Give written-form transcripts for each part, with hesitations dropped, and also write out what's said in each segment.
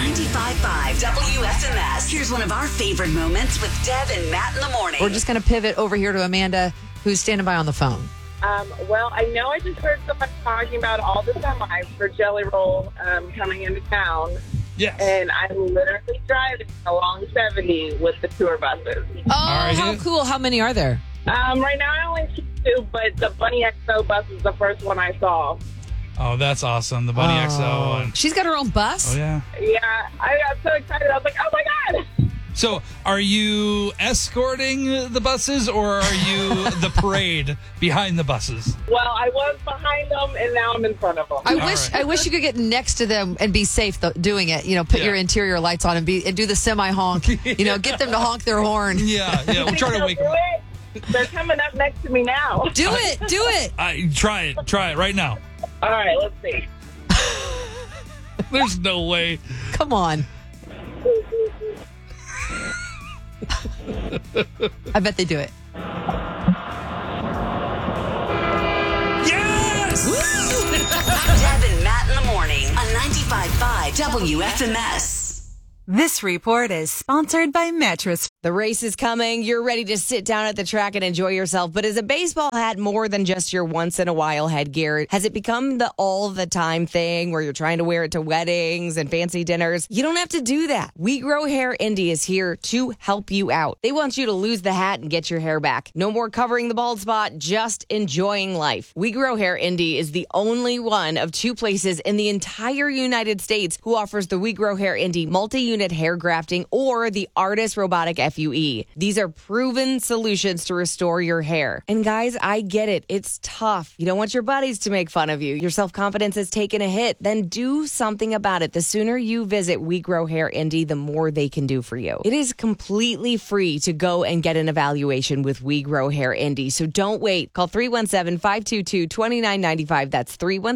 95.5 WFMS. Here's one of our favorite moments with Deb and Matt in the morning. We're just going to pivot over here to Amanda, who's standing by on the phone. Well, I know I just heard someone talking about all the semis for Jelly Roll coming into town. Yes. And I'm literally driving along 70 with the tour buses. Oh, how cool. How many are there? Right now I only see 2, but the Bunny XO bus is the first one I saw. Oh, that's awesome. The Bunny XO one. She's got her own bus? Oh, yeah. Yeah, I got so excited. I was like, oh my God. So are you escorting the buses or are you the parade behind the buses? Well, I was behind them and now I'm in front of them. I wish you could get next to them and be safe doing it. Put your interior lights on and do the semi honk. Get them to honk their horn. Yeah. We'll try to wake them up. They're coming up next to me now. Do it. Try it right now. All right, let's see. There's no way. Come on. I bet they do it. Yes! Deb and Matt in the morning on 95.5 WFMS. This report is sponsored by Mattress. The race is coming. You're ready to sit down at the track and enjoy yourself. But is a baseball hat more than just your once-in-a-while headgear? Has it become the all-the-time thing where you're trying to wear it to weddings and fancy dinners? You don't have to do that. We Grow Hair Indy is here to help you out. They want you to lose the hat and get your hair back. No more covering the bald spot, just enjoying life. We Grow Hair Indy is the only one of 2 places in the entire United States who offers the We Grow Hair Indy multi-unit hair grafting or the Artis Robotic FUE. These are proven solutions to restore your hair. And guys, I get it. It's tough. You don't want your buddies to make fun of you. Your self-confidence has taken a hit. Then do something about it. The sooner you visit We Grow Hair Indy, the more they can do for you. It is completely free to go and get an evaluation with We Grow Hair Indy. So don't wait. Call 317-522-2995. That's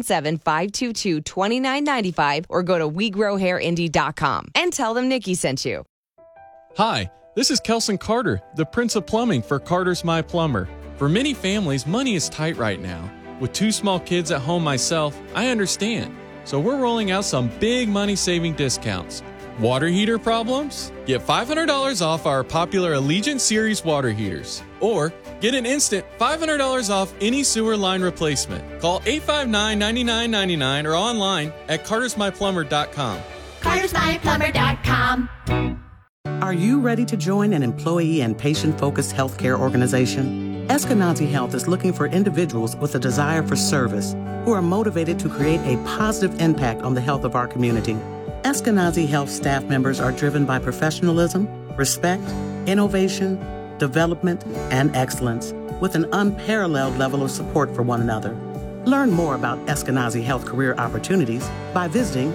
317-522-2995 or go to WeGrowHairIndy.com and tell them Nikki sent you. Hi, this is Kelson Carter, the Prince of Plumbing for Carter's My Plumber. For many families, money is tight right now. With 2 small kids at home myself, I understand. So we're rolling out some big money-saving discounts. Water heater problems? Get $500 off our popular Allegiant Series water heaters. Or get an instant $500 off any sewer line replacement. Call 859-9999 or online at cartersmyplumber.com. CartersMyPlumber.com. Are you ready to join an employee and patient-focused healthcare organization? Eskenazi Health is looking for individuals with a desire for service who are motivated to create a positive impact on the health of our community. Eskenazi Health staff members are driven by professionalism, respect, innovation, development, and excellence, with an unparalleled level of support for one another. Learn more about Eskenazi Health career opportunities by visiting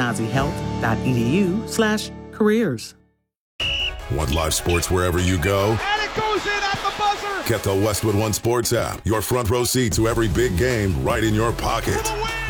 eskenazihealth.edu/careers. Want live sports wherever you go? And it goes in at the buzzer! Get the Westwood One Sports app. Your front row seat to every big game right in your pocket.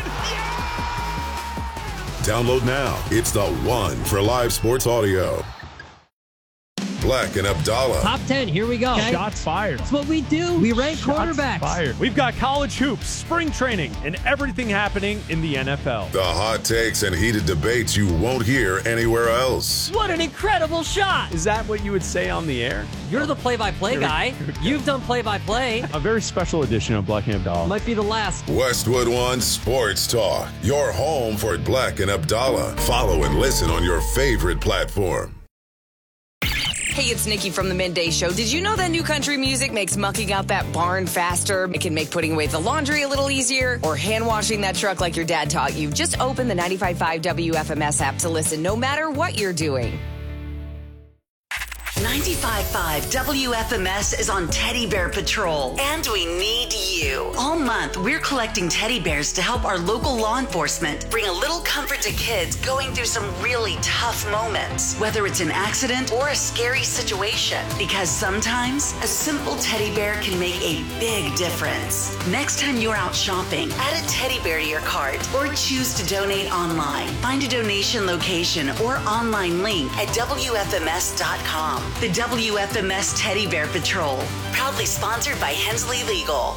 Download now. It's the one for live sports audio. Black and Abdallah. Top 10, here we go. Okay. Shots fired. That's what we do. We rank quarterbacks. Fired. We've got college hoops, spring training, and everything happening in the NFL. The hot takes and heated debates you won't hear anywhere else. What an incredible shot. Is that what you would say on the air? You're the play-by-play guy. You've done play-by-play. A very special edition of Black and Abdallah. Might be the last. Westwood One Sports Talk. Your home for Black and Abdallah. Follow and listen on your favorite platform. Hey, it's Nikki from the Midday Show. Did you know that new country music makes mucking out that barn faster? It can make putting away the laundry a little easier or hand washing that truck like your dad taught you. Just open the 95.5 WFMS app to listen no matter what you're doing. 95.5 WFMS is on Teddy Bear Patrol, and we need you. All month, we're collecting teddy bears to help our local law enforcement bring a little comfort to kids going through some really tough moments, whether it's an accident or a scary situation, because sometimes a simple teddy bear can make a big difference. Next time you're out shopping, add a teddy bear to your cart or choose to donate online. Find a donation location or online link at WFMS.com. The WFMS Teddy Bear Patrol, proudly sponsored by Hensley Legal.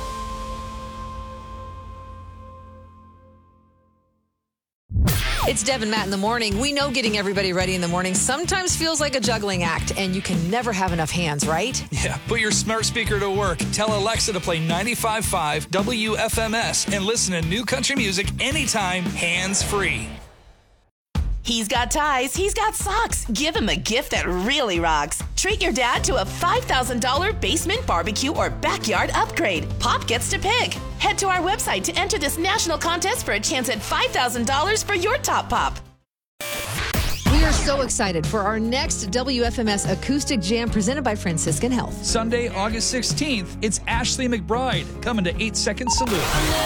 It's Deb and Matt in the morning. We know getting everybody ready in the morning sometimes feels like a juggling act, and you can never have enough hands, right? Yeah, put your smart speaker to work. Tell Alexa to play 95.5 WFMS and listen to new country music anytime, hands-free. He's got ties, he's got socks. Give him a gift that really rocks. Treat your dad to a $5,000 basement barbecue or backyard upgrade. Pop gets to pick. Head to our website to enter this national contest for a chance at $5,000 for your top pop. We are so excited for our next WFMS Acoustic Jam presented by Franciscan Health. Sunday, August 16th, it's Ashley McBride coming to 8 Second Salute.